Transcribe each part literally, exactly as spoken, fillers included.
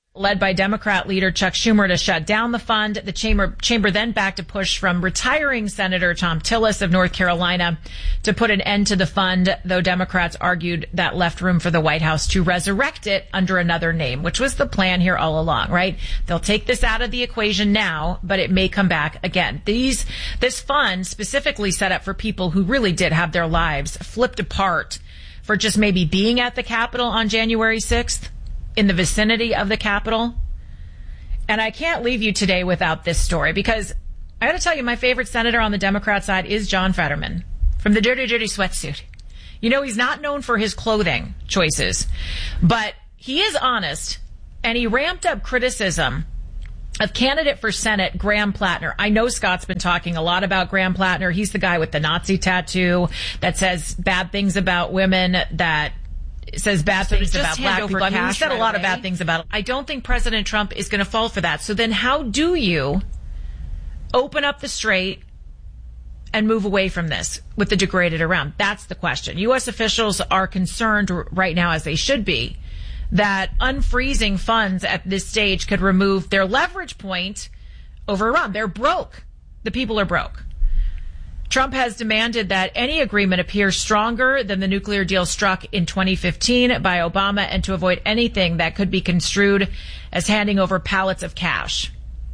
led by Democrat leader Chuck Schumer, to shut down the fund. The chamber, chamber then backed a push from retiring Senator Thom Tillis of North Carolina to put an end to the fund, though Democrats argued that left room for the White House to resurrect it under another name, which was the plan here all along, right? They'll take this out of the equation now, but it may come back again. These, this fund specifically set up for people who really did have their lives flipped apart for just maybe being at the Capitol on January sixth. In the vicinity of the Capitol. And I can't leave you today without this story, because I got to tell you, my favorite senator on the Democrat side is John Fetterman from the Dirty Dirty Sweatsuit. You know, he's not known for his clothing choices, but he is honest, and he ramped up criticism of candidate for Senate Graham Plattner. I know Scott's been talking a lot about Graham Plattner. He's the guy with the Nazi tattoo that says bad things about women, that says bad so things about black people. I mean, he said a lot right of bad things about it. I don't think President Trump is going to fall for that. So then how do you open up the strait and move away from this with the degraded around? That's the question. U S officials are concerned right now, as they should be, that unfreezing funds at this stage could remove their leverage point over Iran. They're broke. The people are broke. Trump has demanded that any agreement appear stronger than the nuclear deal struck in twenty fifteen by Obama, and to avoid anything that could be construed as handing over pallets of cash,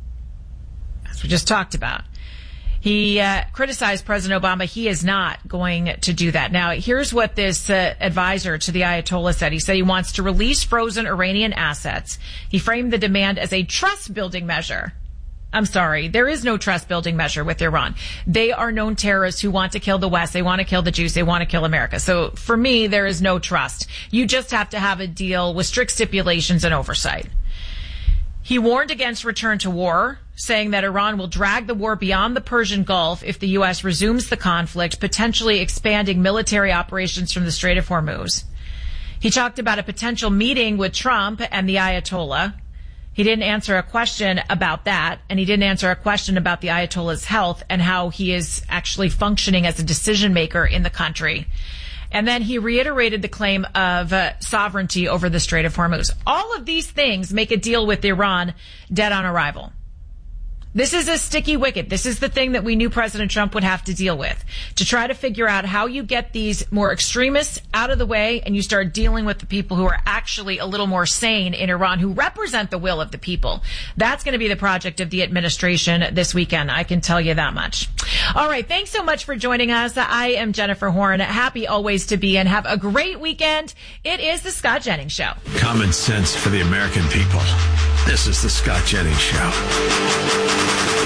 as we just talked about. He uh, criticized President Obama. He is not going to do that. Now, here's what this uh, advisor to the Ayatollah said. He said he wants to release frozen Iranian assets. He framed the demand as a trust-building measure. I'm sorry, there is no trust-building measure with Iran. They are known terrorists who want to kill the West. They want to kill the Jews. They want to kill America. So for me, there is no trust. You just have to have a deal with strict stipulations and oversight. He warned against return to war, saying that Iran will drag the war beyond the Persian Gulf if the U S resumes the conflict, potentially expanding military operations from the Strait of Hormuz. He talked about a potential meeting with Trump and the Ayatollah. He didn't answer a question about that, and he didn't answer a question about the Ayatollah's health and how he is actually functioning as a decision maker in the country. And then he reiterated the claim of uh, sovereignty over the Strait of Hormuz. All of these things make a deal with Iran dead on arrival. This is a sticky wicket. This is the thing that we knew President Trump would have to deal with, to try to figure out how you get these more extremists out of the way and you start dealing with the people who are actually a little more sane in Iran, who represent the will of the people. That's going to be the project of the administration this weekend. I can tell you that much. All right. Thanks so much for joining us. I am Jennifer Horn. Happy always to be in. Have a great weekend. It is the Scott Jennings Show. Common sense for the American people. This is the Scott Jennings Show.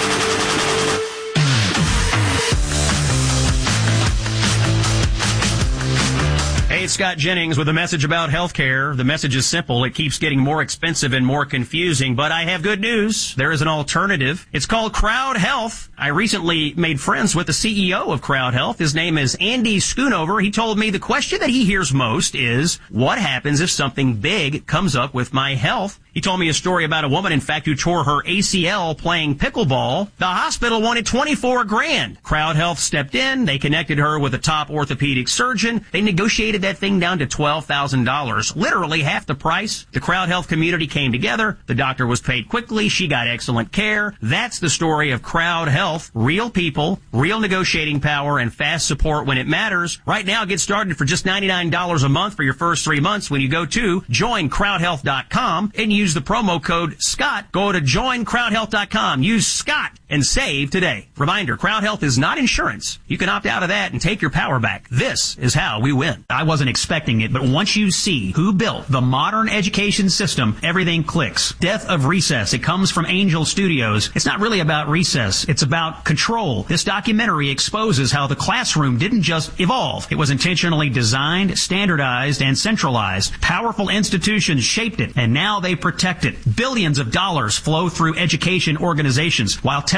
Hey, it's Scott Jennings with a message about healthcare. The message is simple. It keeps getting more expensive and more confusing, but I have good news. There is an alternative. It's called Crowd Health. I recently made friends with the C E O of Crowd Health. His name is Andy Schoonover. He told me the question that he hears most is, what happens if something big comes up with my health? He told me a story about a woman, in fact, who tore her A C L playing pickleball. The hospital wanted twenty-four grand. Crowd Health stepped in. They connected her with a top orthopedic surgeon. They negotiated that thing down to twelve thousand dollars, literally half the price. The Crowd Health community came together. The doctor was paid quickly. She got excellent care. That's the story of Crowd Health. Real people, real negotiating power, and fast support when it matters. Right now, get started for just ninety-nine dollars a month for your first three months when you go to join crowd health dot com and use the promo code Scott. Go to join crowd health dot com. Use Scott and save today. Reminder, Crowd Health is not insurance. You can opt out of that and take your power back. This is how we win. I wasn't expecting it, but once you see who built the modern education system, everything clicks. Death of Recess. It comes from Angel Studios. It's not really about recess. It's about control. This documentary exposes how the classroom didn't just evolve. It was intentionally designed, standardized, and centralized. Powerful institutions shaped it, and now they protect it. Billions of dollars flow through education organizations while testing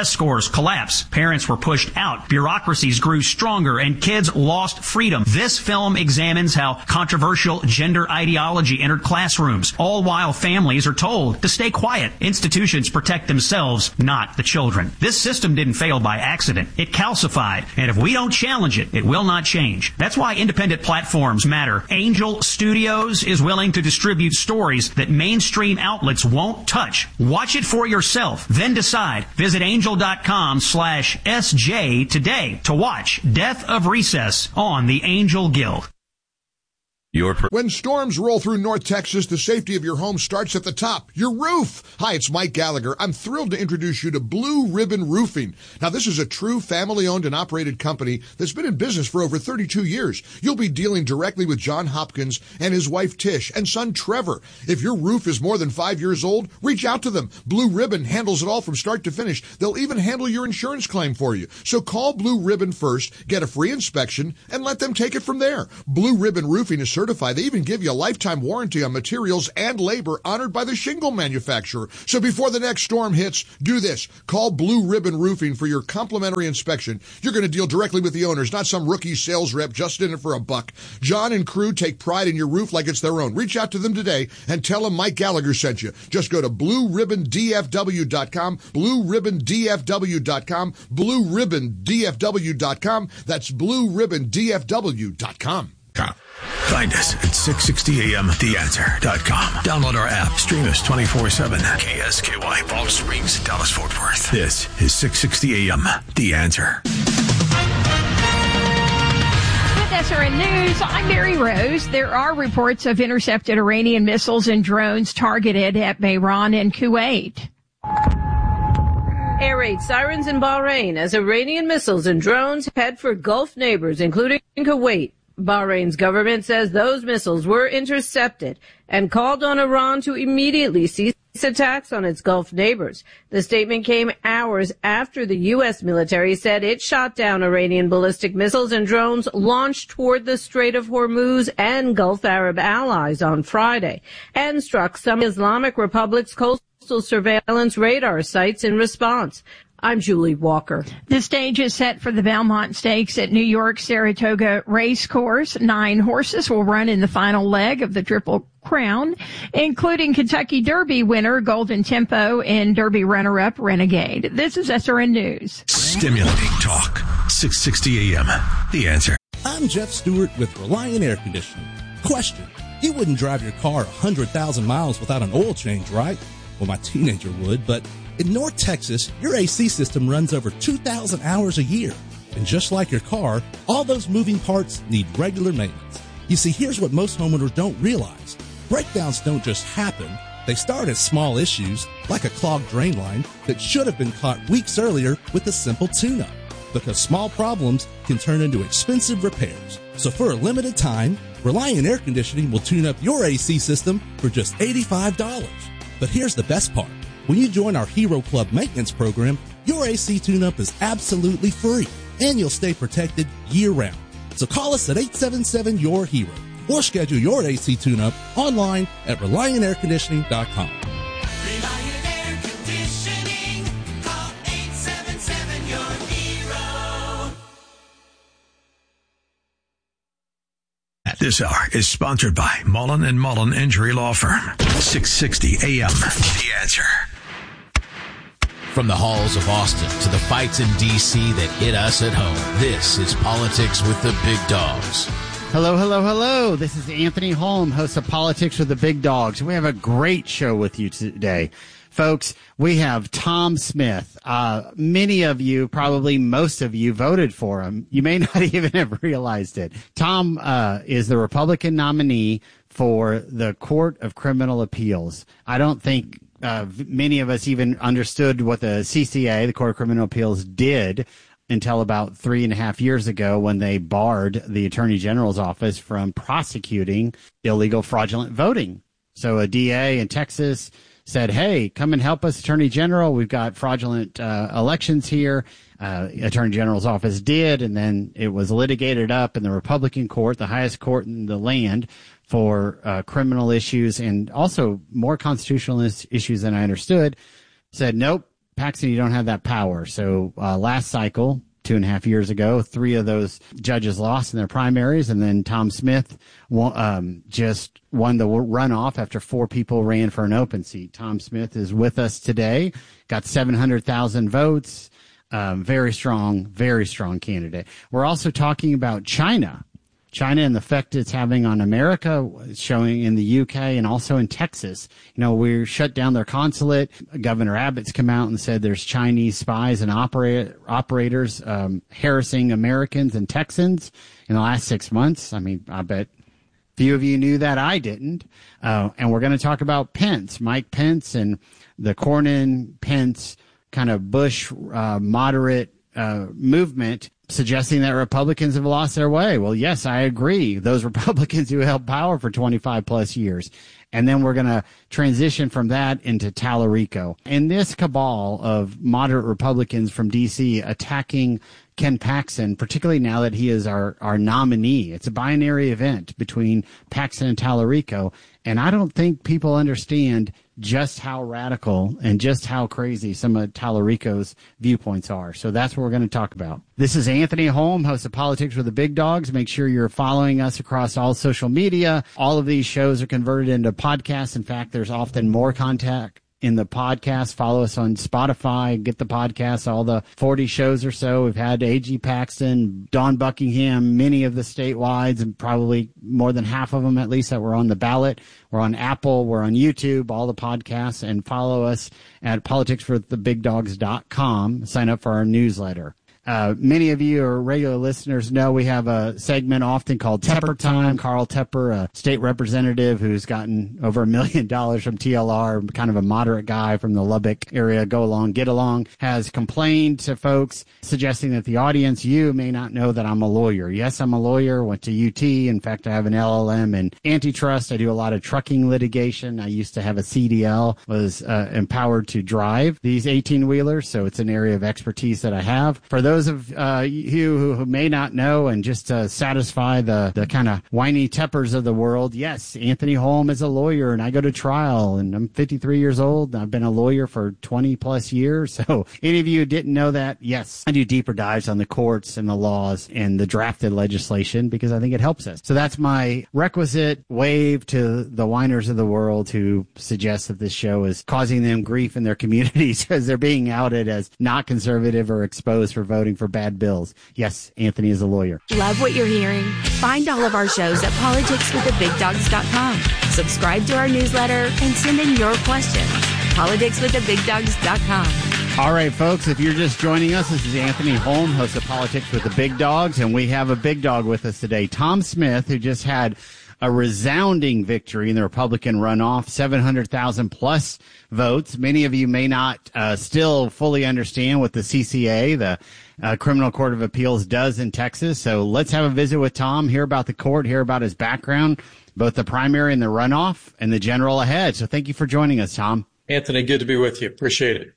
test scores collapsed. Parents were pushed out. Bureaucracies grew stronger, and kids lost freedom. This film examines how controversial gender ideology entered classrooms, all while families are told to stay quiet. Institutions protect themselves, not the children. This system didn't fail by accident. It calcified, and if we don't challenge it, it will not change. That's why independent platforms matter. Angel Studios is willing to distribute stories that mainstream outlets won't touch. Watch it for yourself, then decide. Visit angel.com slash SJ today to watch Death of Recess on the Angel Guild. Your per- when storms roll through North Texas, the safety of your home starts at the top, your roof. Hi, it's Mike Gallagher. I'm thrilled to introduce you to Blue Ribbon Roofing. Now, this is a true family-owned and operated company that's been in business for over thirty-two years. You'll be dealing directly with John Hopkins and his wife Tish and son Trevor. If your roof is more than five years old, reach out to them. Blue Ribbon handles it all from start to finish. They'll even handle your insurance claim for you. So call Blue Ribbon first, get a free inspection, and let them take it from there. Blue Ribbon Roofing is certified. They even give you a lifetime warranty on materials and labor honored by the shingle manufacturer. So before the next storm hits, do this. Call Blue Ribbon Roofing for your complimentary inspection. You're going to deal directly with the owners, not some rookie sales rep just in it for a buck. John and crew take pride in your roof like it's their own. Reach out to them today and tell them Mike Gallagher sent you. Just go to blue ribbon d f w dot com, blue ribbon d f w dot com, blue ribbon d f w dot com. That's blue ribbon d f w dot com. Find us at six sixty a m the answer dot com. Download our app. Stream us twenty-four seven. K S K Y, Palm Springs, Dallas, Fort Worth. This is six sixty a m The Answer. With S R N News, I'm Mary Rose. There are reports of intercepted Iranian missiles and drones targeted at Bahrain and Kuwait. Air raid sirens in Bahrain as Iranian missiles and drones head for Gulf neighbors, including Kuwait. Bahrain's government says those missiles were intercepted and called on Iran to immediately cease attacks on its Gulf neighbors. The statement came hours after the U S military said it shot down Iranian ballistic missiles and drones launched toward the Strait of Hormuz and Gulf Arab allies on Friday and struck some Islamic Republic's coastal surveillance radar sites in response. I'm Julie Walker. The stage is set for the Belmont Stakes at New York's Saratoga Racecourse. Nine horses will run in the final leg of the Triple Crown, including Kentucky Derby winner Golden Tempo and Derby runner-up Renegade. This is S R N News. Stimulating talk. six sixty a m The Answer. I'm Jeff Stewart with Reliant Air Conditioning. Question. You wouldn't drive your car one hundred thousand miles without an oil change, right? Well, my teenager would, but in North Texas, your A C system runs over two thousand hours a year. And just like your car, all those moving parts need regular maintenance. You see, here's what most homeowners don't realize. Breakdowns don't just happen. They start as small issues, like a clogged drain line that should have been caught weeks earlier with a simple tune-up. Because small problems can turn into expensive repairs. So for a limited time, Reliant Air Conditioning will tune up your A C system for just eighty-five dollars. But here's the best part. When you join our Hero Club maintenance program, your A C tune-up is absolutely free, and you'll stay protected year-round. So call us at eight seven seven, Y O U R HERO, or schedule your A C tune-up online at reliant air conditioning dot com. Reliant Air Conditioning, call eight seven seven, Y O U R HERO. This hour is sponsored by Mullen and Mullen Injury Law Firm. six sixty a m The Answer. From the halls of Austin to the fights in D C that hit us at home, this is Politics with the Big Dogs. Hello, hello, hello. This is Anthony Holm, host of Politics with the Big Dogs. We have a great show with you today. Folks, we have Tom Smith. Uh, many of you, probably most of you, voted for him. You may not even have realized it. Tom uh, is the Republican nominee for the Court of Criminal Appeals. I don't think uh, many of us even understood what the C C A, the Court of Criminal Appeals, did until about three and a half years ago when they barred the Attorney General's office from prosecuting illegal fraudulent voting. So a D A in Texas said, hey, come and help us, Attorney General. We've got fraudulent uh, elections here. Uh, Attorney General's office did, and then it was litigated up in the Republican court, the highest court in the land, for uh, criminal issues and also more constitutional issues than I understood. Said, nope, Paxton, you don't have that power. So uh, last cycle, two and a half years ago, three of those judges lost in their primaries, and then Tom Smith won, um, just won the runoff after four people ran for an open seat. Tom Smith is with us today, got seven hundred thousand votes. Um, very strong, very strong candidate. We're also talking about China. China and the effect it's having on America, showing in the U K and also in Texas. You know, we shut down their consulate. Governor Abbott's come out and said there's Chinese spies and operate, operators um, harassing Americans and Texans in the last six months. I mean, I bet few of you knew that. I didn't. Uh, and we're going to talk about Pence, Mike Pence, and the Cornyn-Pence kind of Bush uh, moderate uh, movement, suggesting that Republicans have lost their way. Well, yes, I agree. Those Republicans who held power for twenty-five plus years. And then we're going to transition from that into Tallarico. And this cabal of moderate Republicans from D C attacking Ken Paxton, particularly now that he is our, our nominee. It's a binary event between Paxton and Tallarico. And I don't think people understand just how radical and just how crazy some of Tallarico's viewpoints are. So that's what we're going to talk about. This is Anthony Holm, host of Politics with the Big Dogs. Make sure you're following us across all social media. All of these shows are converted into podcasts. In fact, there's often more contact in the podcast. Follow us on Spotify, get the podcast, all the forty shows or so. We've had A G Paxton, Dawn Buckingham, many of the statewide, and probably more than half of them at least that were on the ballot. We're on Apple, we're on YouTube, all the podcasts, and follow us at politics with the big dogs dot com. Sign up for our newsletter. Uh, many of you are regular listeners know we have a segment often called Tepper Time. Carl Tepper, a state representative who's gotten over a million dollars from T L R, kind of a moderate guy from the Lubbock area, go along, get along, has complained to folks suggesting that the audience, you may not know that I'm a lawyer. Yes, I'm a lawyer, went to U T. In fact, I have an L L M in antitrust. I do a lot of trucking litigation. I used to have a C D L, was uh, empowered to drive these eighteen wheelers. So it's an area of expertise that I have. For those Those of uh, you who, who may not know, and just to satisfy the, the kind of whiny Teppers of the world, yes, Anthony Holm is a lawyer, and I go to trial, and I'm fifty-three years old. And I've been a lawyer for twenty plus years. So any of you who didn't know that, yes, I do deeper dives on the courts and the laws and the drafted legislation because I think it helps us. So that's my requisite wave to the whiners of the world who suggest that this show is causing them grief in their communities because they're being outed as not conservative or exposed for voting for bad bills. Yes, Anthony is a lawyer. Love what you're hearing? Find all of our shows at politics with the big dogs dot com. Subscribe to our newsletter and send in your questions. politics with the big dogs dot com. All right, folks, if you're just joining us, this is Anthony Holm, host of Politics with the Big Dogs, and we have a big dog with us today, Tom Smith, who just had a resounding victory in the Republican runoff, seven hundred thousand plus votes. Many of you may not uh, still fully understand what the C C A, the uh, Criminal Court of Appeals, does in Texas. So let's have a visit with Tom, hear about the court, hear about his background, both the primary and the runoff, and the general ahead. So thank you for joining us, Tom. Anthony, good to be with you. Appreciate it.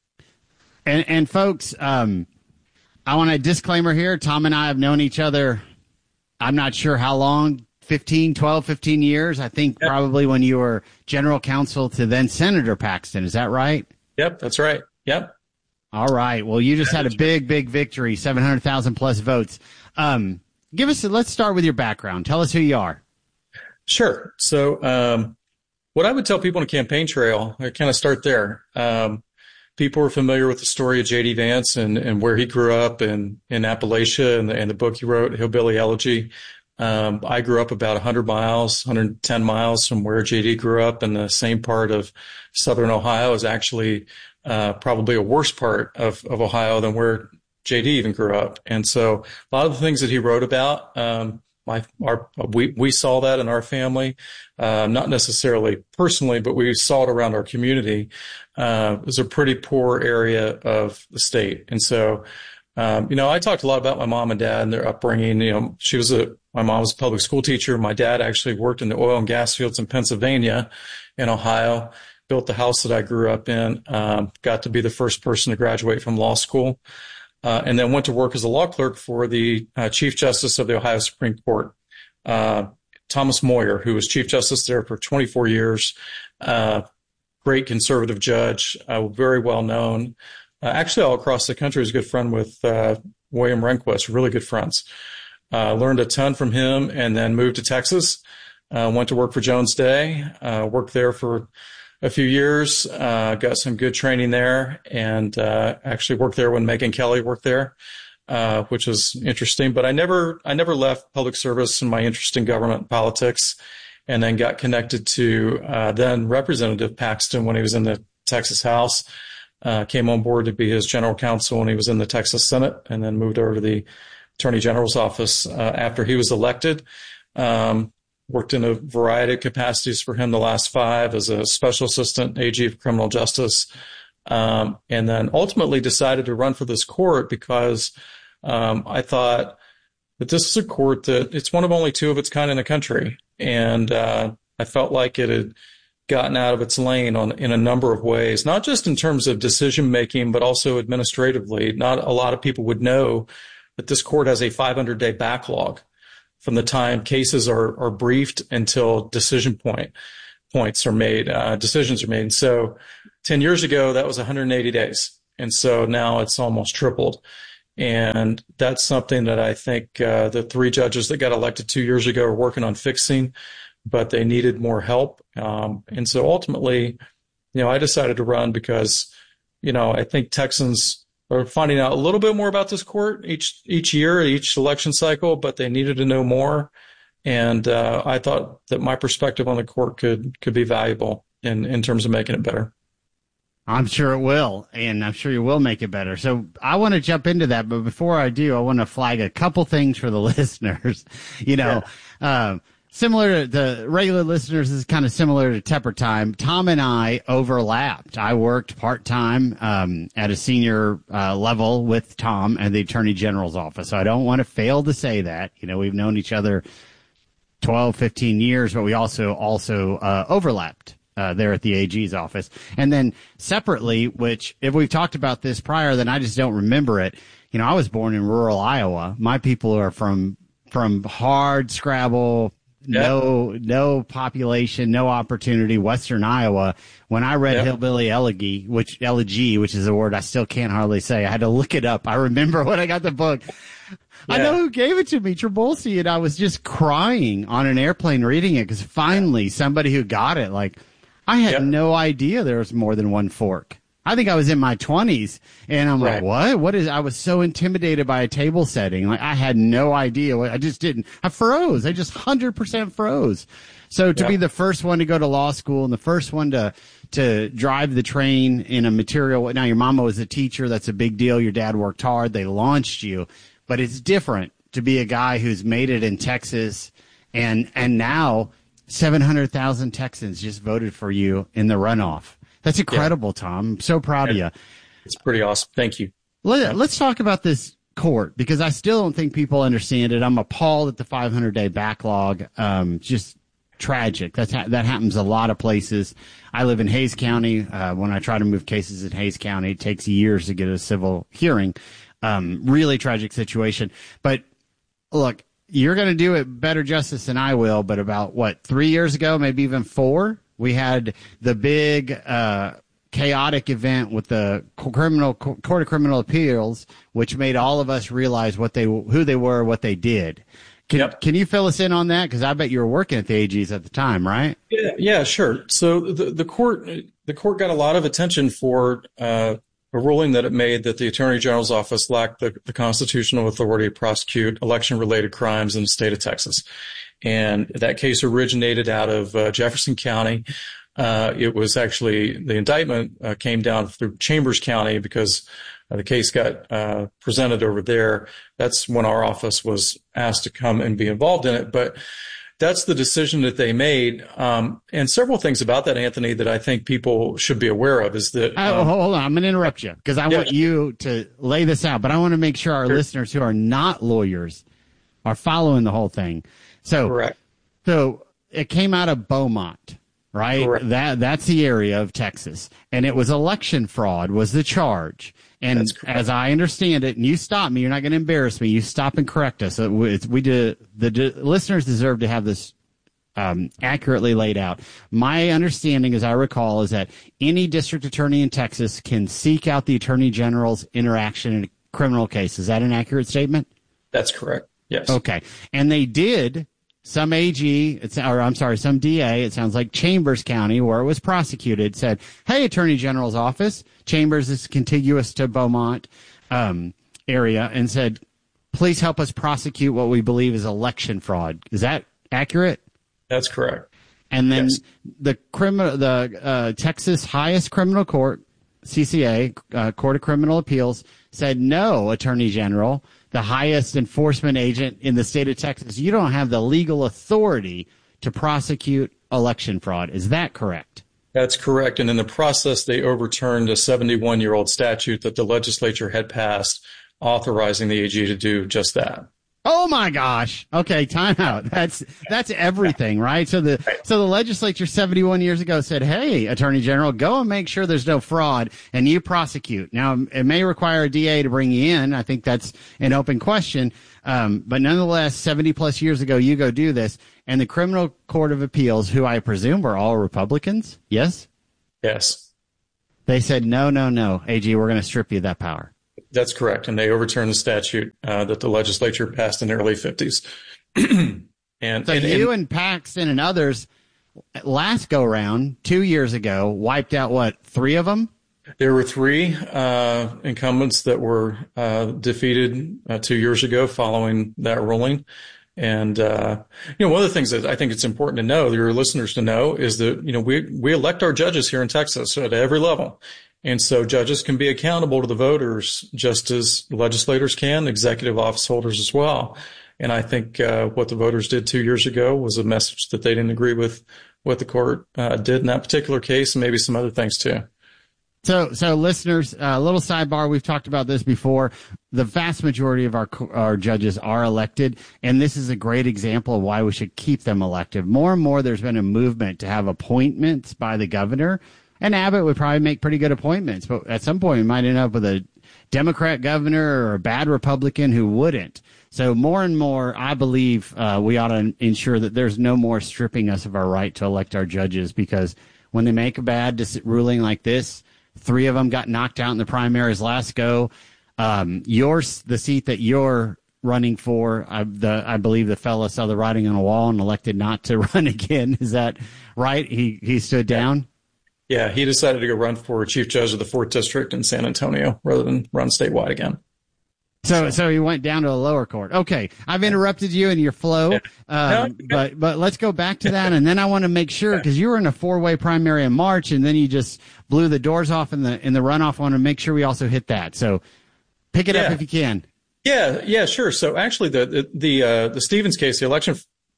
And, and folks, um, I want a disclaimer here. Tom and I have known each other, I'm not sure how long, fifteen, twelve, fifteen years. I think yep. Probably when you were general counsel to then Senator Paxton. Is that right? Yep, that's right. Yep. All right. Well, you just yeah, had a big, right. big victory, seven hundred thousand plus votes. Um, give us, a, let's start with your background. Tell us who you are. Sure. So um, what I would tell people on a campaign trail, I kind of start there. Um, people are familiar with the story of J D. Vance and, and where he grew up in, in Appalachia and the, and the book he wrote, Hillbilly Elegy. Um, I grew up about one hundred miles, one hundred ten miles from where J D grew up, in the same part of southern Ohio. Is actually uh, probably a worse part of, of Ohio than where J D even grew up. And so a lot of the things that he wrote about, um, my, our, we, we saw that in our family, uh, not necessarily personally, but we saw it around our community. Uh, it was a pretty poor area of the state. And so, um, you know, I talked a lot about my mom and dad and their upbringing. You know, she was a, my mom was a public school teacher. My dad actually worked in the oil and gas fields in Pennsylvania and Ohio, built the house that I grew up in, um, got to be the first person to graduate from law school. Uh, and then went to work as a law clerk for the uh, Chief Justice of the Ohio Supreme Court, uh, Thomas Moyer, who was Chief Justice there for twenty-four years. Uh, great conservative judge, uh, very well known. Uh, actually, all across the country, was a good friend with uh, William Rehnquist, really good friends. Uh, learned a ton from him, and then moved to Texas. Uh, went to work for Jones Day. Uh, worked there for a few years. Uh, got some good training there, and uh, actually worked there when Megyn Kelly worked there, uh, which was interesting. But I never, I never left public service and my interest in government politics, and then got connected to uh, then Representative Paxton when he was in the Texas House. Uh, came on board to be his general counsel when he was in the Texas Senate, and then moved over to the Attorney General's office uh, after he was elected. Um, worked in a variety of capacities for him the last five as a special assistant A G for criminal justice, um, and then ultimately decided to run for this court because um, I thought that this is a court that it's one of only two of its kind in the country, and uh, I felt like it had gotten out of its lane on in a number of ways, not just in terms of decision making, but also administratively. Not a lot of people would know that this court has a five hundred day backlog from the time cases are, are briefed until decision point points are made, uh, decisions are made. And so ten years ago, that was one hundred eighty days. And so now it's almost tripled. And that's something that I think uh, the three judges that got elected two years ago are working on fixing, but they needed more help. Um, and so ultimately, you know, I decided to run because, you know, I think Texans are finding out a little bit more about this court each each year, each election cycle, but they needed to know more. And uh, I thought that my perspective on the court could could be valuable in, in terms of making it better. I'm sure it will, and I'm sure you will make it better. So I want to jump into that, but before I do, I want to flag a couple things for the listeners. You know, yeah. um, similar to the regular listeners, this is kind of similar to Tepper Time. Tom and I overlapped. I worked part-time um, at a senior uh, level with Tom at the Attorney General's office. So I don't want to fail to say that. You know, we've known each other twelve, fifteen years, but we also also uh, overlapped uh, there at the A G's office. And then separately, which if we've talked about this prior, then I just don't remember it. You know, I was born in rural Iowa. My people are from from hard scrabble, yeah. no no population, no opportunity, Western Iowa. When I read yeah. Hillbilly Elegy, which elegy, which is a word I still can't hardly say, I had to look it up. I remember when I got the book. Yeah. I know who gave it to me, Trabolsi, and I was just crying on an airplane reading it because finally somebody who got it, like, I had yep. no idea there was more than one fork. I think I was in my twenties, and I'm right. like, what? What is, I was so intimidated by a table setting. Like, I had no idea. What, I just didn't, I froze. I just one hundred percent froze. So to yep. be the first one to go to law school and the first one to, to drive the train in a material, now your mama was a teacher. That's a big deal. Your dad worked hard. They launched you. But it's different to be a guy who's made it in Texas, and and now seven hundred thousand Texans just voted for you in the runoff. That's incredible, yeah. Tom. I'm so proud yeah. of you. It's pretty awesome. Thank you. Let, let's talk about this court, because I still don't think people understand it. I'm appalled at the five hundred day backlog. Um, just tragic. That's ha- that happens a lot of places. I live in Hays County. Uh, when I try to move cases in Hays County, it takes years to get a civil hearing. Um, really tragic situation. But look, you're going to do it better justice than I will. But about what, three years ago, maybe even four, we had the big, uh, chaotic event with the criminal Court of Criminal Appeals, which made all of us realize what they, who they were, what they did. Can, yep. can you fill us in on that? Because I bet you were working at the A G's at the time, right? Yeah, yeah, sure. So the, the court, the court got a lot of attention for, uh, a ruling that it made that the Attorney General's office lacked the, the constitutional authority to prosecute election-related crimes in the state of Texas. And that case originated out of uh, Jefferson County. Uh, it was actually, the indictment uh, came down through Chambers County because uh, the case got uh, presented over there. That's when our office was asked to come and be involved in it. But that's the decision that they made. Um, and several things about that, Anthony, that I think people should be aware of is that. Um, oh, hold on. I'm going to interrupt you because I yeah. want you to lay this out, but I want to make sure our sure. listeners who are not lawyers are following the whole thing. So, Correct. so it came out of Beaumont, right? Correct. That, that's the area of Texas. And it was election fraud was the charge. And as I understand it, and you stop me, you're not going to embarrass me. You stop and correct us. We, we did, the de, listeners deserve to have this um, accurately laid out. My understanding, as I recall, is that any district attorney in Texas can seek out the attorney general's interaction in a criminal case. Is that an accurate statement? That's correct. Yes. Okay. And they did. Some A G, it's, or I'm sorry, some D A, it sounds like Chambers County, where it was prosecuted, said, hey, Attorney General's office, Chambers is contiguous to Beaumont um, area, and said, please help us prosecute what we believe is election fraud. Is that accurate? That's correct. And then yes. the criminal, the uh, Texas highest criminal court, C C A, uh, Court of Criminal Appeals, said, no, Attorney General, the highest enforcement agent in the state of Texas, you don't have the legal authority to prosecute election fraud. Is that correct? That's correct. And in the process, they overturned a seventy-one-year-old statute that the legislature had passed authorizing the A G to do just that. Oh my gosh. Okay, time out. That's that's everything, right? So the so the legislature seventy-one years ago said, "Hey, Attorney General, go and make sure there's no fraud and you prosecute." Now, it may require a D A to bring you in. I think that's an open question. Um, but nonetheless, seventy plus years ago, you go do this. And the Criminal Court of Appeals, who I presume were all Republicans, yes? Yes. They said, no, no, no, A G, we're going to strip you of that power. That's correct. And they overturned the statute uh, that the legislature passed in the early fifties. and So and, you and, and Paxton and others last go round, two years ago, wiped out, what, three of them? There were three uh, incumbents that were uh, defeated uh, two years ago following that ruling. And, uh, you know, one of the things that I think it's important to know, your listeners to know, is that, you know, we, we elect our judges here in Texas at every level. And so judges can be accountable to the voters just as legislators can, executive office holders as well. And I think uh, what the voters did two years ago was a message that they didn't agree with what the court uh, did in that particular case, and maybe some other things too. So, so listeners, a uh, little sidebar. We've talked about this before. The vast majority of our our judges are elected, and this is a great example of why we should keep them elected. More and more, there's been a movement to have appointments by the governor, and Abbott would probably make pretty good appointments, but at some point, we might end up with a Democrat governor or a bad Republican who wouldn't. So more and more, I believe uh, we ought to ensure that there's no more stripping us of our right to elect our judges, because when they make a bad dis- ruling like this, three of them got knocked out in the primaries last go. Um, yours, the seat that you're running for, I, the, I believe the fellow saw the writing on the wall and elected not to run again. Is that right? He he stood down? Yeah, he decided to go run for chief judge of the fourth District in San Antonio rather than run statewide again. So, so he went down to a lower court. Okay, I've interrupted you in your flow, Yeah. um, but but let's go back to that, and then I want to make sure, because you were in a four-way primary in March, and then you just blew the doors off in the in the runoff. I want to make sure we also hit that. So, pick it Yeah. up if you can. Yeah, yeah, sure. So actually, the the the, uh, the Stevens case, the election,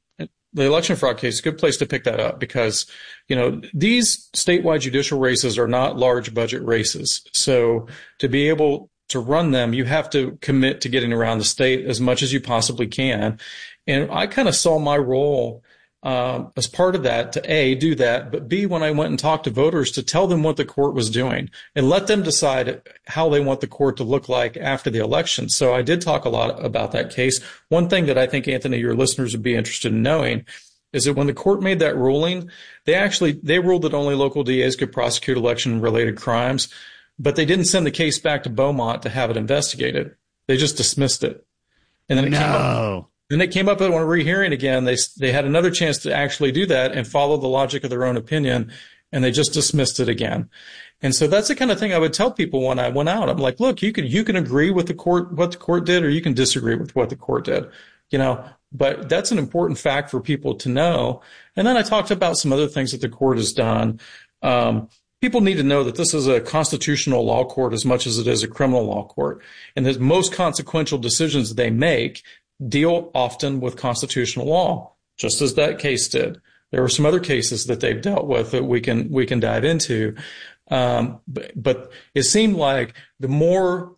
the election fraud case, is a good place to pick that up, because you know these statewide judicial races are not large budget races. So to be able to run them, you have to commit to getting around the state as much as you possibly can. And I kind of saw my role um, as part of that to A, do that, but B, when I went and talked to voters, to tell them what the court was doing and let them decide how they want the court to look like after the election. So I did talk a lot about that case. One thing that I think, Anthony, your listeners would be interested in knowing is that when the court made that ruling, they actually, they ruled that only local D As could prosecute election-related crimes, but they didn't send the case back to Beaumont to have it investigated. They just dismissed it. And then it no. came up. Then it came up at one rehearing again. They they had another chance to actually do that and follow the logic of their own opinion, and they just dismissed it again. And so that's the kind of thing I would tell people when I went out. I'm like, look, you can you can agree with the court what the court did, or you can disagree with what the court did, you know. But that's an important fact for people to know. And then I talked about some other things that the court has done. Um, People need to know that this is a constitutional law court as much as it is a criminal law court. And the most consequential decisions they make deal often with constitutional law, just as that case did. There were some other cases that they've dealt with that we can we can dive into. Um, but, but it seemed like the more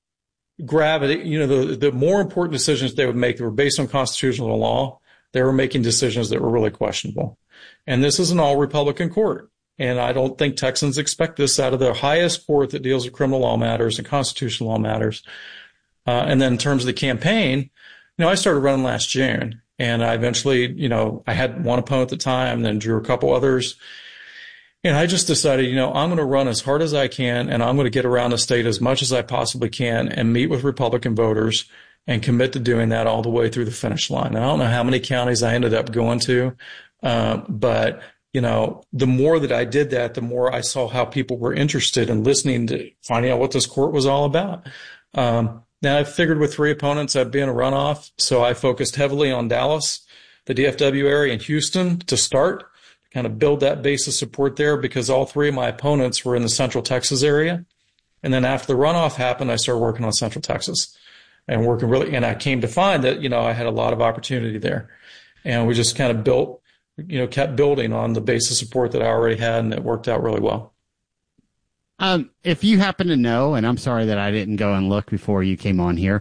gravity, you know, the, the more important decisions they would make that were based on constitutional law, they were making decisions that were really questionable. And this is an all-Republican court. And I don't think Texans expect this out of the highest court that deals with criminal law matters and constitutional law matters. Uh, and then in terms of the campaign, you know, I started running last June. And I eventually, you know, I had one opponent at the time, then drew a couple others. And I just decided, you know, I'm going to run as hard as I can, and I'm going to get around the state as much as I possibly can and meet with Republican voters and commit to doing that all the way through the finish line. And I don't know how many counties I ended up going to, uh, but, you know, the more that I did that, the more I saw how people were interested in listening to finding out what this court was all about. Um, now I figured with three opponents, I'd be in a runoff. So I focused heavily on Dallas, the D F W area, and Houston to start, to kind of build that base of support there, because all three of my opponents were in the Central Texas area. And then after the runoff happened, I started working on Central Texas and working really, and I came to find that, you know, I had a lot of opportunity there, and we just kind of built, you know, kept building on the base of support that I already had, and it worked out really well. Um, if you happen to know, and I'm sorry that I didn't go and look before you came on here,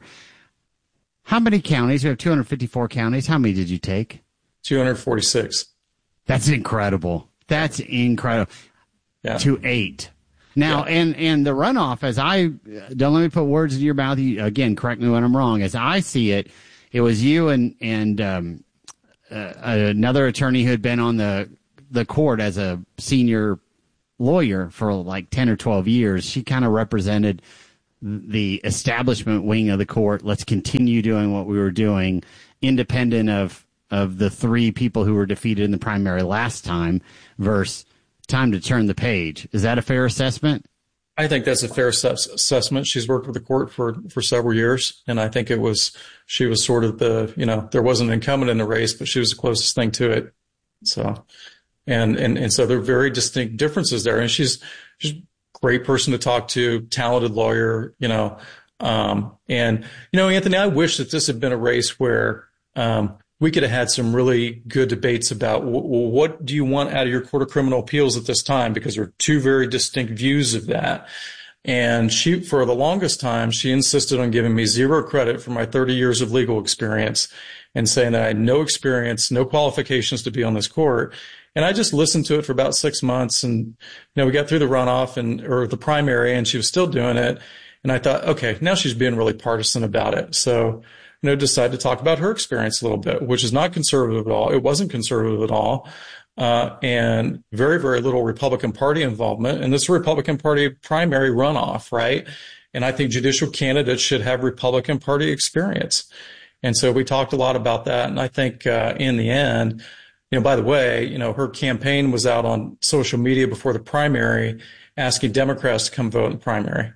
how many counties? We have two hundred fifty-four counties. How many did you take? two hundred forty-six. That's incredible. That's incredible. Yeah. To eight. Now, yeah. and, and the runoff, as I, don't let me put words in your mouth. You, again, correct me when I'm wrong. As I see it, it was you and, and, um, uh, another attorney who had been on the, the court as a senior lawyer for like ten or twelve years. She kind of represented the establishment wing of the court. Let's continue doing what we were doing, independent of, of the three people who were defeated in the primary last time, versus time to turn the page. Is that a fair assessment? I think that's a fair assess- assessment. She's worked with the court for, for several years, and I think it was, she was sort of the, you know, there wasn't an incumbent in the race, but she was the closest thing to it. So, and, and, and so there are very distinct differences there. And she's, she's a great person to talk to, talented lawyer, you know, um, and, you know, Anthony, I wish that this had been a race where, um, we could have had some really good debates about, well, what do you want out of your Court of Criminal Appeals at this time? Because there are two very distinct views of that. And she, for the longest time, she insisted on giving me zero credit for my thirty years of legal experience and saying that I had no experience, no qualifications to be on this court. And I just listened to it for about six months. And, you know, we got through the runoff and, or the primary, and she was still doing it. And I thought, okay, now she's being really partisan about it. So, you know, decided to talk about her experience a little bit, which is not conservative at all. It wasn't conservative at all. Uh, and very, very little Republican Party involvement. And this is a Republican Party primary runoff, right? And I think judicial candidates should have Republican Party experience. And so we talked a lot about that. And I think, uh, in the end, you know, by the way, you know, her campaign was out on social media before the primary asking Democrats to come vote in the primary.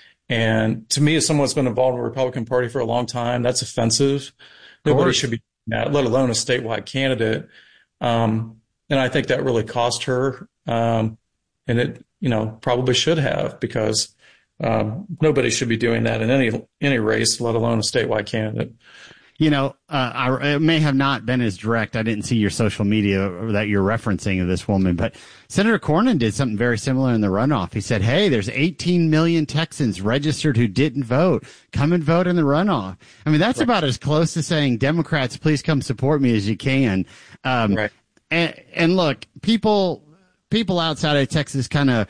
And to me, as someone that's been involved in the Republican Party for a long time, that's offensive. Nobody should be doing that, let alone a statewide candidate. Um, and I think that really cost her. Um, and it, you know, probably should have, because um, nobody should be doing that in any any race, let alone a statewide candidate. You know, uh, I, it may have not been as direct. I didn't see your social media that you're referencing of this woman, but Senator Cornyn did something very similar in the runoff. He said, hey, there's eighteen million Texans registered who didn't vote. Come and vote in the runoff. I mean, that's right. About as close to saying, Democrats, please come support me as you can. Um, right. and, and look, people, people outside of Texas kind of,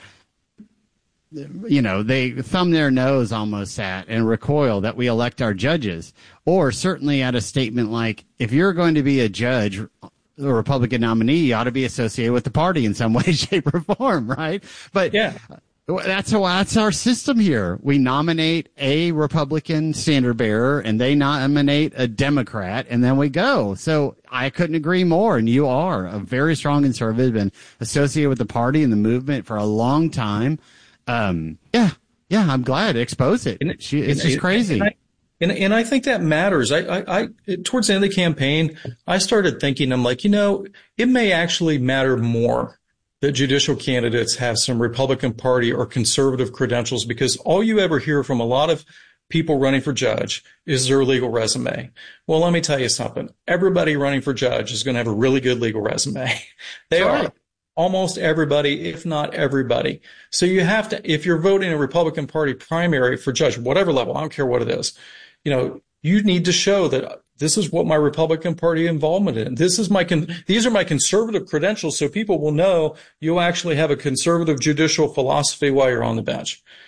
you know, they thumb their nose almost at and recoil that we elect our judges, or certainly at a statement like, if you're going to be a judge, a Republican nominee, you ought to be associated with the party in some way, shape, or form, right? But yeah, that's how, that's our system here. We nominate a Republican standard bearer, and they nominate a Democrat, and then we go. So I couldn't agree more. And you are a very strong conservative and associated with the party and the movement for a long time. Um, yeah, yeah, I'm glad. Expose it. And, she, it's and, just crazy. And I, and, and I think that matters. I, I, I, towards the end of the campaign, I started thinking, I'm like, you know, it may actually matter more that judicial candidates have some Republican Party or conservative credentials, because all you ever hear from a lot of people running for judge is their legal resume. Well, let me tell you something. Everybody running for judge is going to have a really good legal resume. They are. Almost everybody, if not everybody. So you have to, if you're voting a Republican Party primary for judge, whatever level, I don't care what it is, you know, you need to show that this is what my Republican Party involvement in. This is my, con- these are my conservative credentials, so people will know you actually have a conservative judicial philosophy while you're on the bench.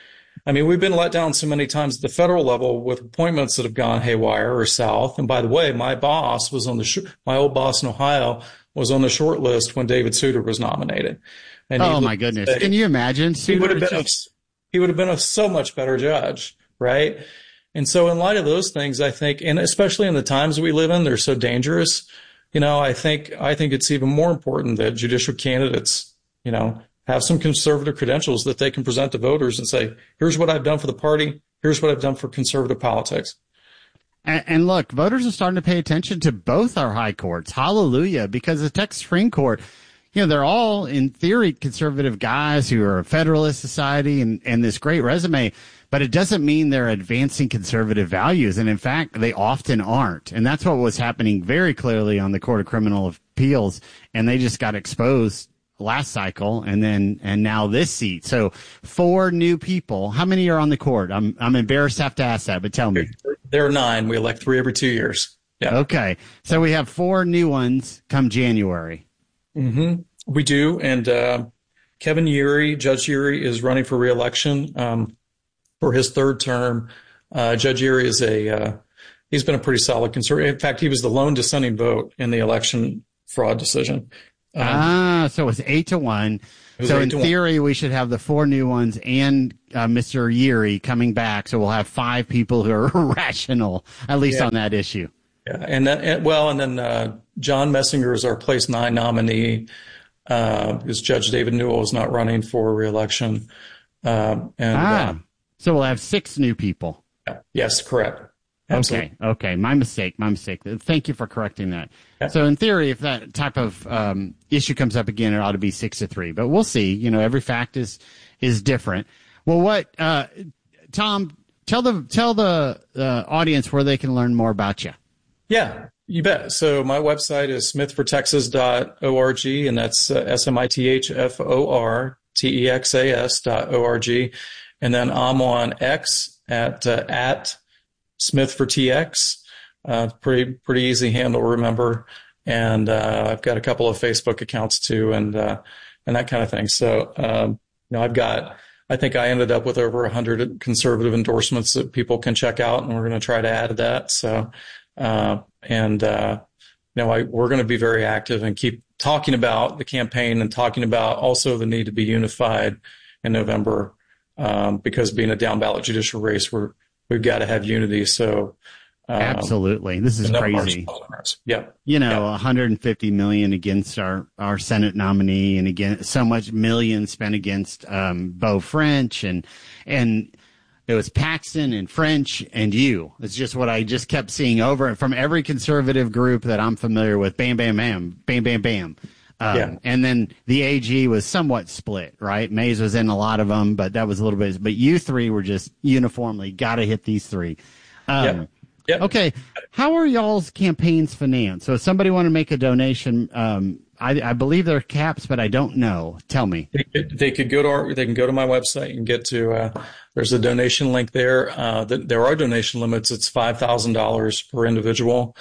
I mean, we've been let down so many times at the federal level with appointments that have gone haywire or south. And by the way, my boss was on the, sh- my old boss in Ohio was on the short list when David Souter was nominated. And oh my goodness. Say, Can you imagine? He would have been, just... a, he would have been a so much better judge, right? And so in light of those things, I think, and especially in the times we live in, they're so dangerous. You know, I think, I think it's even more important that judicial candidates, you know, have some conservative credentials that they can present to voters and say, here's what I've done for the party. Here's what I've done for conservative politics. And, and look, voters are starting to pay attention to both our high courts. Hallelujah. Because the Texas Supreme Court, you know, they're all in theory conservative guys who are a Federalist Society and, and this great resume, but it doesn't mean they're advancing conservative values. And in fact, they often aren't. And that's what was happening very clearly on the Court of Criminal Appeals. And they just got exposed last cycle and then and now this seat. So four new people. How many are on the court? I'm I'm embarrassed to have to ask that, but tell me. There are nine. We elect three every two years. Yeah. Okay. So we have four new ones come January. Mm-hmm. We do. And uh, Kevin Yeary, Judge Yeary, is running for re-election um, for his third term. Uh, Judge Yeary is a uh, he's been a pretty solid conservative. In fact, he was the lone dissenting vote in the election fraud decision. Um, ah, so it's eight to one. So in theory, one. we should have the four new ones and uh, Mister Yeary coming back. So we'll have five people who are rational, at least yeah. on that issue. Yeah, and then and, well, and then uh, John Messinger is our place nine nominee. Uh, because Judge David Newell is not running for re-election. Um, and ah, uh, so we'll have six new people. Yeah, yes, correct. Absolutely. Okay, okay. My mistake, my mistake. Thank you for correcting that. Yeah. So in theory, if that type of um, issue comes up again, it ought to be six to three. But we'll see. You know, every fact is is different. Well, what, uh, Tom, tell the tell the uh, audience where they can learn more about you. Yeah, you bet. So my website is smith for texas dot org, and that's uh, S M I T H F O R T E X A S dot O R G. And then I'm on X at uh, at Smith for T X, uh, pretty, pretty easy handle to remember. And, uh, I've got a couple of Facebook accounts too, and, uh, and that kind of thing. So, um, you know, I've got, I think I ended up with over a hundred conservative endorsements that people can check out, and we're going to try to add that. So, uh, and, uh, you know, I, we're going to be very active and keep talking about the campaign and talking about also the need to be unified in November, um, because being a down ballot judicial race, we're, we've got to have unity. So, um, absolutely. This is crazy. Yeah. You know, yeah. one hundred fifty million against our, our Senate nominee, and again, so much millions spent against, um, Beau French, and, and it was Paxton and French and you. It's just what I just kept seeing over from every conservative group that I'm familiar with. Bam, bam, bam, bam, bam, bam. Um, yeah. And then the A G was somewhat split, right? Mays was in a lot of them, but that was a little bit, but you three were just uniformly got to hit these three. Um, yep. Yep. Okay. How are y'all's campaigns financed? So if somebody want to make a donation, um, I, I believe there are caps, but I don't know. Tell me. They could, they could go to our, they can go to my website and get to, uh, there's a donation link there. Uh, the, there are donation limits. It's five thousand dollars per individual,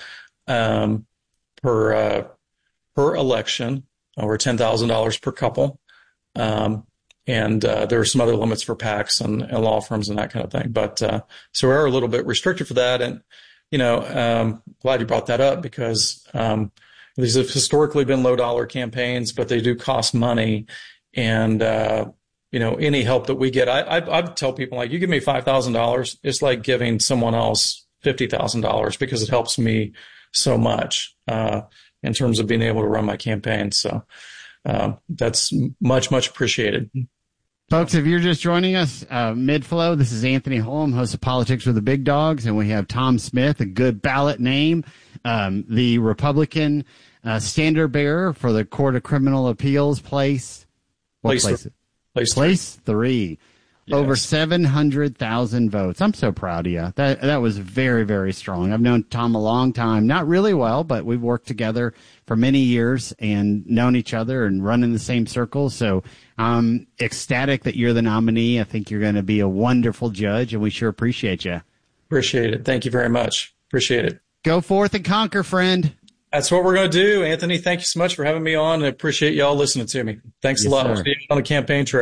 um, per, uh, per election, or ten thousand dollars per couple. Um, and, uh, there are some other limits for PACs and, and law firms and that kind of thing. But, uh, so we're a little bit restricted for that. And, you know, um, glad you brought that up, because, um, these have historically been low dollar campaigns, but they do cost money. And, uh, you know, any help that we get, I, I, I tell people, like, you give me five thousand dollars, it's like giving someone else fifty thousand dollars, because it helps me so much, uh, in terms of being able to run my campaign. So, uh, that's much, much appreciated. Folks, if you're just joining us, uh, mid-flow, this is Anthony Holm, host of Politics with the Big Dogs, and we have Tom Smith, a good ballot name, um, the Republican uh, standard bearer for the Court of Criminal Appeals place. What place? place? Th- place, place three. three. Yes. Over seven hundred thousand votes. I'm so proud of you. That that was very, very strong. I've known Tom a long time. Not really well, but we've worked together for many years and known each other and run in the same circles. So I'm ecstatic that you're the nominee. I think you're going to be a wonderful judge, and we sure appreciate you. Appreciate it. Thank you very much. Appreciate it. Go forth and conquer, friend. That's what we're going to do. Anthony, thank you so much for having me on. I appreciate y'all listening to me. Thanks yes, a lot. Sir. I'll see you on the campaign trail.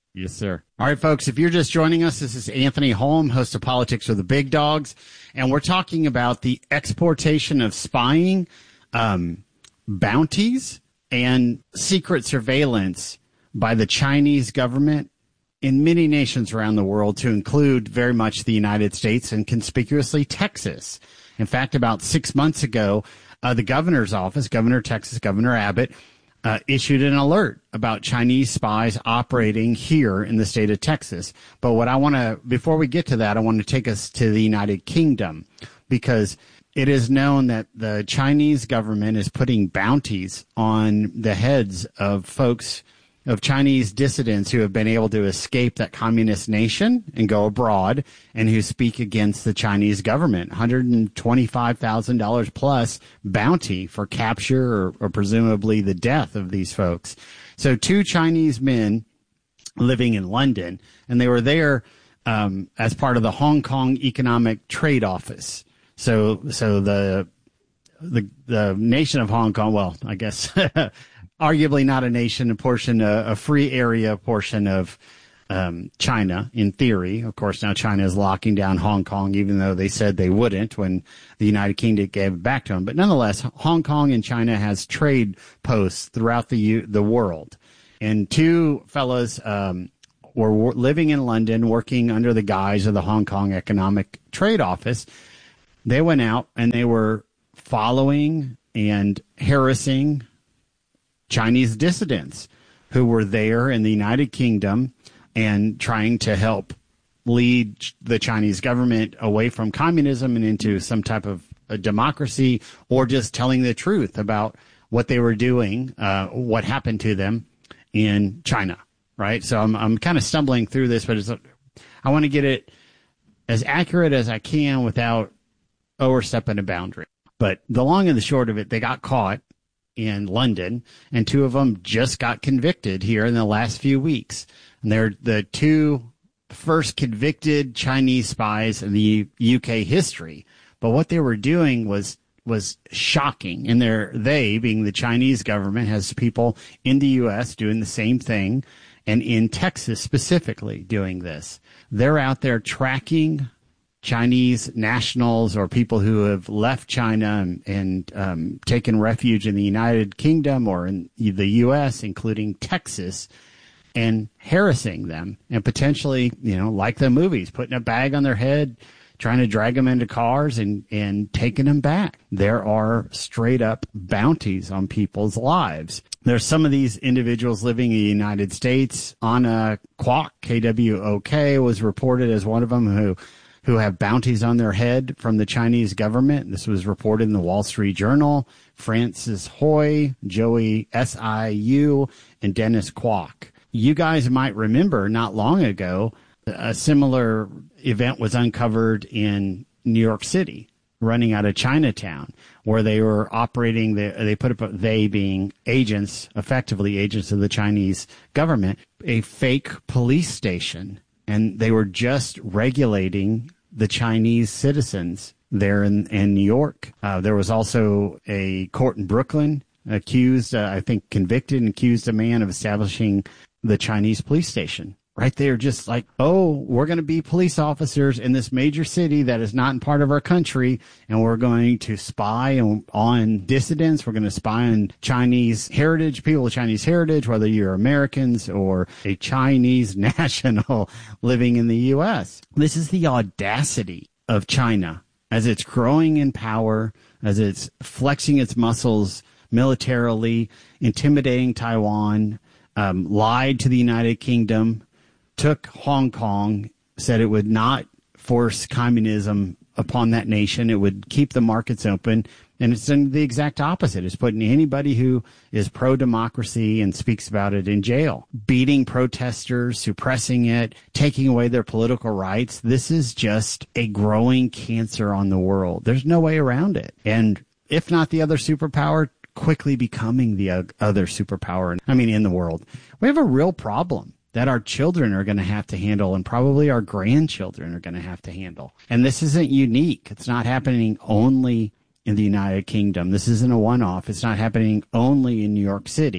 Yes, sir. All right, folks, if you're just joining us, this is Anthony Holm, host of Politics with the Big Dogs, and we're talking about the exportation of spying, um, bounties, and secret surveillance by the Chinese government in many nations around the world, to include very much the United States and conspicuously Texas. In fact, about six months ago, uh, the governor's office, Governor of Texas, Governor Abbott, Uh, issued an alert about Chinese spies operating here in the state of Texas. But what I want to, before we get to that, I want to take us to the United Kingdom, because it is known that the Chinese government is putting bounties on the heads of folks, of Chinese dissidents who have been able to escape that communist nation and go abroad and who speak against the Chinese government. one hundred twenty-five thousand dollars plus bounty for capture or, or presumably the death of these folks. So two Chinese men living in London, and they were there um, as part of the Hong Kong Economic Trade Office. So, so the, the, the nation of Hong Kong, well, I guess, arguably not a nation, a portion, a, a free area portion of um, China, in theory. Of course, now China is locking down Hong Kong, even though they said they wouldn't when the United Kingdom gave it back to them. But nonetheless, Hong Kong and China has trade posts throughout the the world. And two fellows um, were living in London, working under the guise of the Hong Kong Economic Trade Office. They went out and they were following and harassing Chinese dissidents who were there in the United Kingdom and trying to help lead the Chinese government away from communism and into some type of a democracy, or just telling the truth about what they were doing, uh, what happened to them in China, right? So I'm I'm kind of stumbling through this, but it's, I want to get it as accurate as I can without overstepping a boundary. But the long and the short of it, they got caught in London, and two of them just got convicted here in the last few weeks. And they're the two first convicted Chinese spies in the U K history. But what they were doing was was shocking. And they're, they, being the Chinese government, has people in the U S doing the same thing, and in Texas specifically doing this. They're out there tracking Chinese nationals or people who have left China and, and um, taken refuge in the United Kingdom or in the U S, including Texas, and harassing them and potentially, you know, like the movies, putting a bag on their head, trying to drag them into cars and, and taking them back. There are straight up bounties on people's lives. There's some of these individuals living in the United States. Anna Kwok, K W O K, was reported as one of them who who have bounties on their head from the Chinese government. This was reported in the Wall Street Journal. Francis Hoy, Joey S I U, and Dennis Kwok. You guys might remember not long ago, a similar event was uncovered in New York City, running out of Chinatown, where they were operating, the, they put up, they being agents, effectively agents of the Chinese government, a fake police station. And they were just regulating the Chinese citizens there in, in New York. Uh, there was also a court in Brooklyn accused, uh, I think convicted and accused a man of establishing the Chinese police station. Right there, just like, oh, we're going to be police officers in this major city that is not in part of our country, and we're going to spy on, on dissidents. We're going to spy on Chinese heritage, people with Chinese heritage, whether you're Americans or a Chinese national living in the U S. This is the audacity of China as it's growing in power, as it's flexing its muscles militarily, intimidating Taiwan, um, lied to the United Kingdom, took Hong Kong, said it would not force communism upon that nation. It would keep the markets open. And it's done the exact opposite. It's putting anybody who is pro-democracy and speaks about it in jail, beating protesters, suppressing it, taking away their political rights. This is just a growing cancer on the world. There's no way around it. And if not the other superpower, quickly becoming the other superpower, I mean, in the world. We have a real problem that our children are going to have to handle, and probably our grandchildren are going to have to handle. And this isn't unique. It's not happening only in the United Kingdom. This isn't a one-off. It's not happening only in New York City.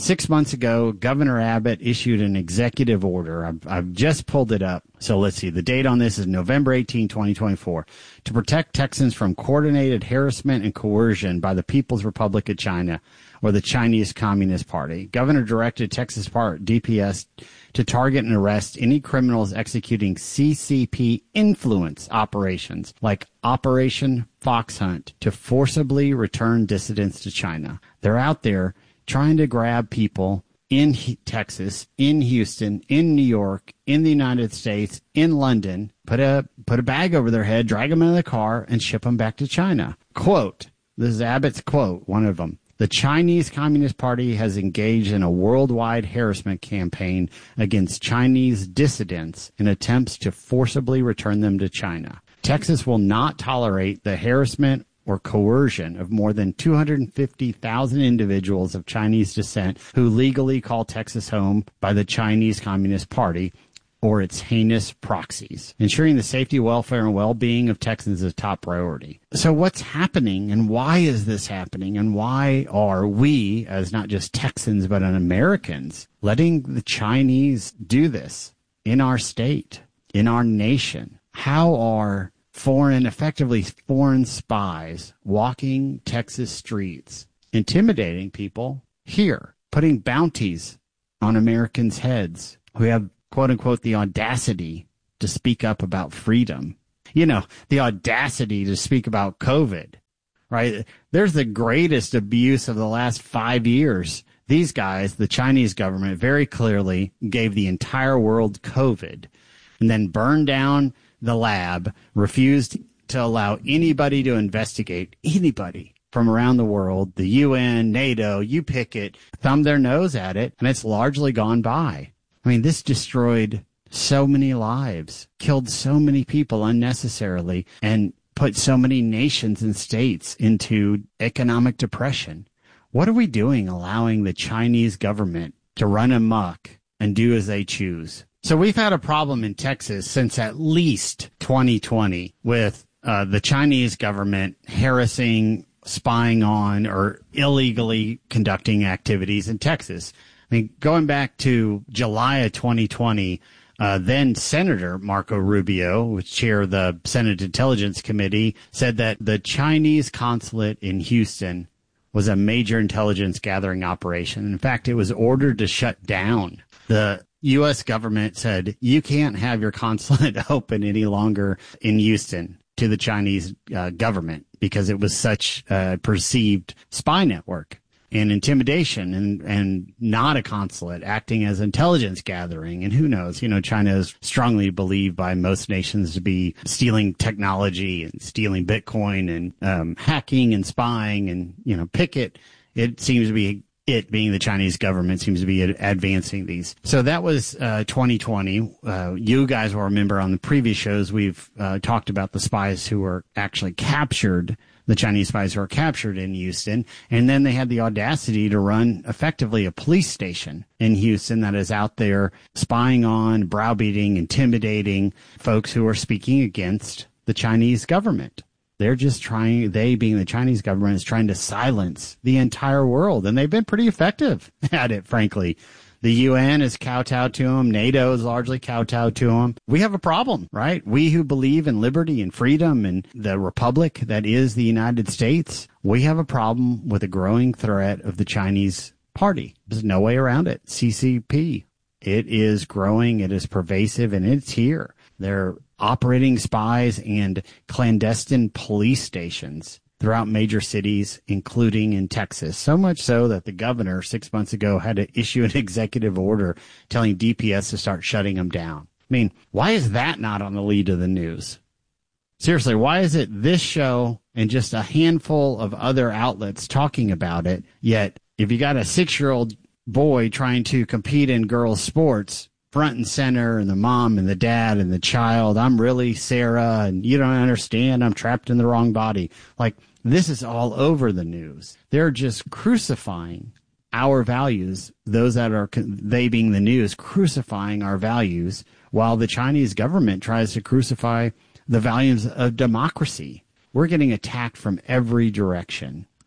Six months ago, Governor Abbott issued an executive order. I've, I've just pulled it up. So let's see. The date on this is November eighteenth, twenty twenty-four. To protect Texans from coordinated harassment and coercion by the People's Republic of China or the Chinese Communist Party, Governor directed Texas Part D P S to target and arrest any criminals executing C C P influence operations like Operation Fox Hunt to forcibly return dissidents to China. They're out there trying to grab people in Texas, in Houston, in New York, in the United States, in London, put a put a bag over their head, drag them into the car, and ship them back to China. Quote, this is Abbott's quote, one of them. The Chinese Communist Party has engaged in a worldwide harassment campaign against Chinese dissidents in attempts to forcibly return them to China. Texas will not tolerate the harassment or coercion of more than two hundred fifty thousand individuals of Chinese descent who legally call Texas home by the Chinese Communist Party or its heinous proxies. Ensuring the safety, welfare, and well-being of Texans is a top priority. So what's happening, and why is this happening, and why are we, as not just Texans but as Americans, letting the Chinese do this in our state, in our nation? How are foreign, effectively foreign spies walking Texas streets, intimidating people here, putting bounties on Americans' heads who have, quote unquote, the audacity to speak up about freedom? You know, the audacity to speak about COVID, right? There's the greatest abuse of the last five years. These guys, the Chinese government, very clearly gave the entire world COVID and then burned down the lab, refused to allow anybody to investigate, anybody from around the world, the U N, NATO, you pick it, thumb their nose at it, and it's largely gone by. I mean, this destroyed so many lives, killed so many people unnecessarily, and put so many nations and states into economic depression. What are we doing allowing the Chinese government to run amok and do as they choose? So we've had a problem in Texas since at least twenty twenty with uh, the Chinese government harassing, spying on, or illegally conducting activities in Texas. I mean, going back to July of twenty twenty, uh, then Senator Marco Rubio, which chair of the Senate Intelligence Committee, said that the Chinese consulate in Houston was a major intelligence gathering operation. In fact, it was ordered to shut down. The U S government said, you can't have your consulate open any longer in Houston to the Chinese uh, government because it was such a perceived spy network and intimidation and, and not a consulate, acting as intelligence gathering. And who knows, you know, China is strongly believed by most nations to be stealing technology and stealing Bitcoin and um, hacking and spying and, you know, pick it. It seems to be it being the Chinese government seems to be advancing these. So that was uh, twenty twenty. Uh, you guys will remember on the previous shows we've uh, talked about the spies who were actually captured, the Chinese spies who were captured in Houston. And then they had the audacity to run effectively a police station in Houston that is out there spying on, browbeating, intimidating folks who are speaking against the Chinese government. They're just trying, they being the Chinese government, is trying to silence the entire world. And they've been pretty effective at it, frankly. The U N is kowtowed to them. NATO is largely kowtowed to them. We have a problem, right? We who believe in liberty and freedom and the republic that is the United States, we have a problem with a growing threat of the Chinese party. There's no way around it. C C P. It is growing. It is pervasive, and it's here. They're operating spies and clandestine police stations throughout major cities, including in Texas. So much so that the governor six months ago had to issue an executive order telling D P S to start shutting them down. I mean, why is that not on the lead of the news? Seriously, why is it this show and just a handful of other outlets talking about it, yet if you got a six-year-old boy trying to compete in girls' sports, front and center, and the mom and the dad and the child, I'm really Sarah, and you don't understand, I'm trapped in the wrong body. Like, this is all over the news. They're just crucifying our values, those that are, they being the news, crucifying our values, while the Chinese government tries to crucify the values of democracy. We're getting attacked from every direction.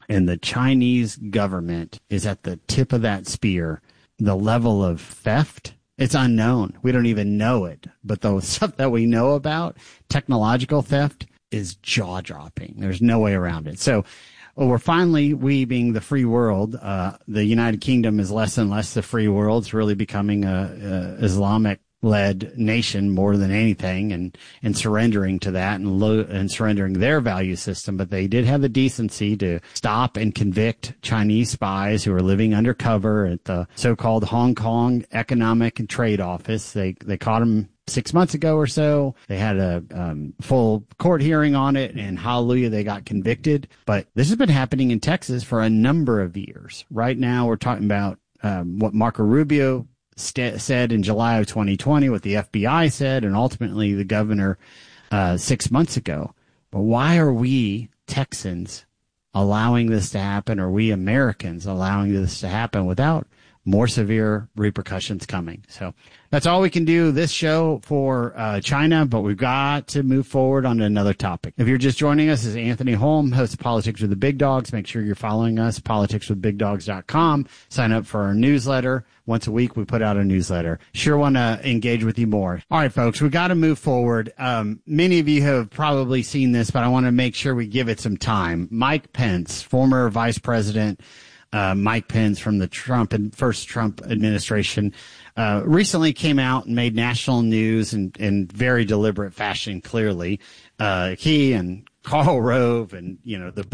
and the Chinese government is at the tip of that spear. The level of theft, it's unknown. We don't even know it. But the stuff that we know about, technological theft, is jaw-dropping. There's no way around it. So well, we're finally, we being the free world, uh, the United Kingdom is less and less the free world. It's really becoming a, a Islamic-led nation more than anything, and, and surrendering to that and, lo- and surrendering their value system. But they did have the decency to stop and convict Chinese spies who are living undercover at the so-called Hong Kong Economic and Trade Office. They they caught them six months ago or so. They had a um, full court hearing on it, and hallelujah, they got convicted. But this has been happening in Texas for a number of years. Right now, we're talking about um, what Marco Rubio st- said in July of twenty twenty, what the F B I said, and ultimately the governor uh, six months ago. But why are we Texans allowing this to happen, or we Americans allowing this to happen without more severe repercussions coming? So that's all we can do this show for uh, China, but we've got to move forward on to another topic. If you're just joining us, this is Anthony Holm, host of Politics with the Big Dogs. Make sure you're following us, politics with big dogs dot com. Sign up for our newsletter. Once a week, we put out a newsletter. Sure want to engage with you more. All right, folks, we got to move forward. Um, many of you have probably seen this, but I want to make sure we give it some time. Mike Pence, former vice president, Uh, Mike Pence from the Trump and first Trump administration, uh, recently came out and made national news in, in very deliberate fashion, clearly. Uh, he and Karl Rove and, you know, the